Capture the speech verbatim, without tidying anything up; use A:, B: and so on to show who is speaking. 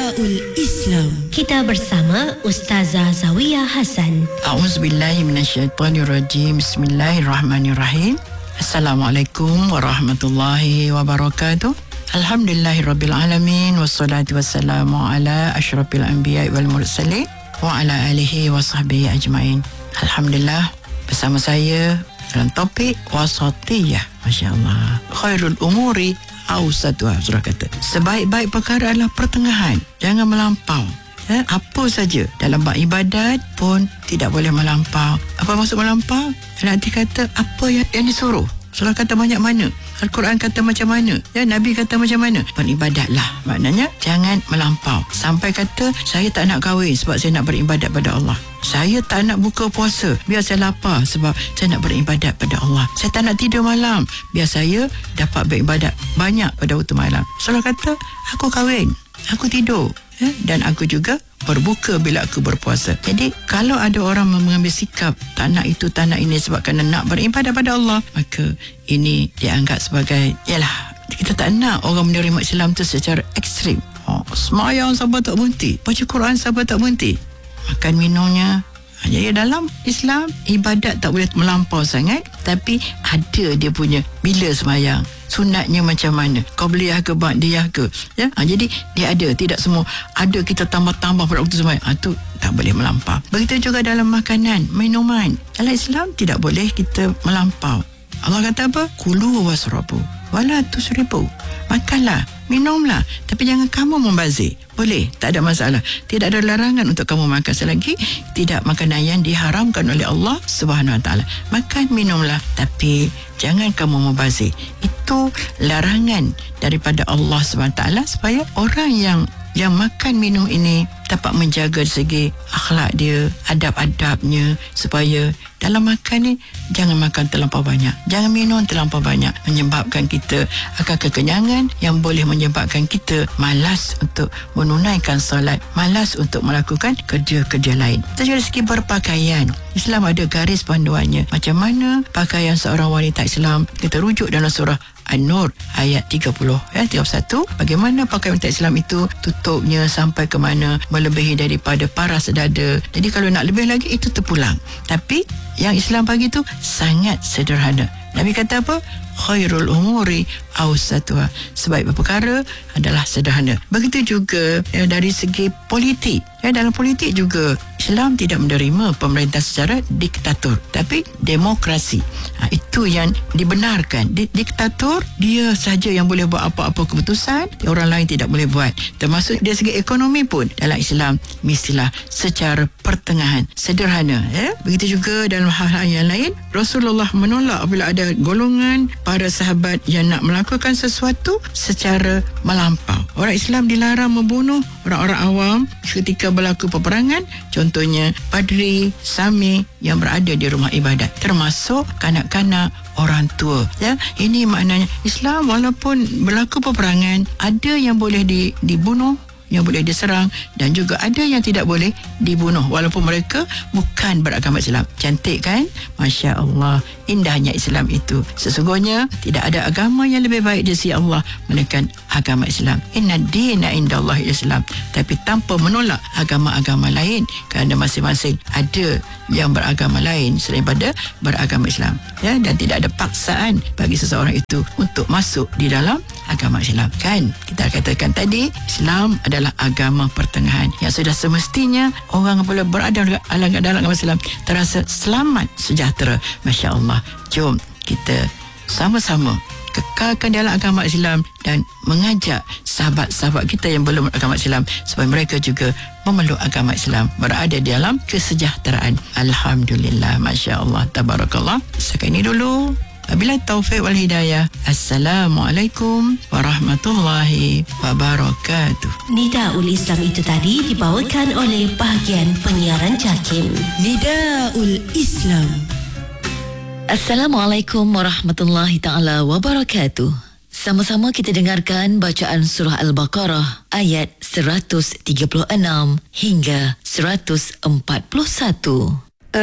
A: Nidaul Islam.
B: Kita bersama Ustazah Zawiyah Hasan.
C: A'udzubillahi minasyaitonirrajim. Bismillahirrahmanirrahim. Assalamualaikum warahmatullahi wabarakatuh. Alhamdulillahirabbil alamin wassalatu wassalamu ala asyrafil anbiya'i wal mursalin wa ala alihi wa sahbihi ajmain. Alhamdulillah, bersama saya dalam topik wasatiyah. Masya-Allah. Khairul umuri awsatuha, surah kata. Sebaik-baik perkara adalah pertengahan. Jangan melampau. Ya, apa saja dalam bab ibadat pun tidak boleh melampau. Apa maksud melampau? Dalam arti kata apa yang, yang disuruh. Surah kata banyak mana, Al-Quran kata macam mana, ya, Nabi kata macam mana. Beribadatlah. Maknanya jangan melampau. Sampai kata saya tak nak kahwin sebab saya nak beribadat pada Allah. Saya tak nak buka puasa biar saya lapar sebab saya nak beribadat pada Allah. Saya tak nak tidur malam biar saya dapat beribadat banyak pada waktu malam. Surah kata aku kahwin, aku tidur, ya, dan aku juga berbuka bila aku berpuasa. Jadi kalau ada orang mengambil sikap tak nak itu, tak nak ini sebab kerana nak beribadah pada Allah, maka ini dianggap sebagai, yalah, kita tak nak orang menerima Islam tu secara ekstrim. Oh, semayang sabar tak berhenti, baca Quran sabar tak berhenti, makan minumnya. Jadi dalam Islam, ibadat tak boleh melampau sangat, tapi ada dia punya bila semayang, sunatnya macam mana, qabliyah ke ba'diyah ke, ya. Ha, jadi dia ada, tidak semua ada kita tambah-tambah pada waktu semayang. Ha, tu tak boleh melampau. Begitu juga dalam makanan, minuman. Dalam Islam tidak boleh kita melampau. Allah kata apa? Kulu wasrabu wala tusrifu. Makanlah, minumlah, tapi jangan kamu membazir. Boleh, tak ada masalah. Tidak ada larangan untuk kamu makan selagi tidak makanan yang diharamkan oleh Allah Subhanahu Wa Taala. Makan, minumlah, tapi jangan kamu membazir. Itu larangan daripada Allah Subhanahu Wa Taala supaya orang yang yang makan minum ini dapat menjaga segi akhlak dia, adab-adabnya, supaya dalam makan ni jangan makan terlampau banyak, jangan minum terlampau banyak, menyebabkan kita akan kekenyangan yang boleh menyebabkan kita malas untuk menunaikan solat, malas untuk melakukan kerja-kerja lain. Dari segi berpakaian, Islam ada garis panduannya macam mana pakaian seorang wanita Islam. Kita rujuk dalam surah An-Nur ayat tiga puluh, eh, tiga puluh satu. Bagaimana pakaian wanita Islam itu, tutupnya sampai ke mana, melebihi daripada paras dada. Jadi kalau nak lebih lagi itu terpulang. Tapi yang Islam bagi tu sangat sederhana. Nabi kata apa? Khairul umuri awsatuha. Sebaik perkara adalah sederhana. Begitu juga ya, dari segi politik. Ya, dalam politik juga Islam tidak menerima pemerintah secara diktator, tapi demokrasi. Ha, itu yang dibenarkan. Di, diktator, dia saja yang boleh buat apa-apa keputusan, orang lain tidak boleh buat. Termasuk dari segi ekonomi pun dalam Islam mestilah secara pertengahan, sederhana. Ya. Begitu juga dalam hal-hal yang lain, Rasulullah menolak apabila ada golongan para sahabat yang nak melakukan sesuatu secara melampau. Orang Islam dilarang membunuh orang-orang awam ketika berlaku peperangan. Contohnya padri, sami yang berada di rumah ibadat, termasuk kanak-kanak, orang tua. Ya, ini maknanya Islam walaupun berlaku peperangan, ada yang boleh di, dibunuh, yang boleh diserang, dan juga ada yang tidak boleh dibunuh walaupun mereka bukan beragama Islam. Cantik kan? Masya Allah, indahnya Islam itu. Sesungguhnya tidak ada agama yang lebih baik di sisi Allah melainkan agama Islam. Inna dina indallahi Islam. Tapi tanpa menolak agama-agama lain, kerana masing-masing ada yang beragama lain selain pada beragama Islam, ya, dan tidak ada paksaan bagi seseorang itu untuk masuk di dalam agama Islam. Kan kita katakan tadi, Islam adalah agama pertengahan yang sudah semestinya orang apabila berada dalam agama Islam terasa selamat, sejahtera. Masya Allah. Jom kita sama-sama kekalkan dalam agama Islam dan mengajak sahabat-sahabat kita yang belum agama Islam supaya mereka juga memeluk agama Islam, berada di dalam kesejahteraan. Alhamdulillah, Masya Allah, Tabarakallah. Sekarang ini dulu. Wabillahi taufiq wal hidayah. Assalamualaikum warahmatullahi wabarakatuh.
B: Nidaul Islam itu tadi dibawakan oleh bahagian penyiaran JAKIM.
A: Nidaul Islam.
D: Assalamualaikum warahmatullahi taala wabarakatuh. Sama-sama kita dengarkan bacaan surah Al-Baqarah ayat seratus tiga puluh enam hingga seratus empat puluh satu.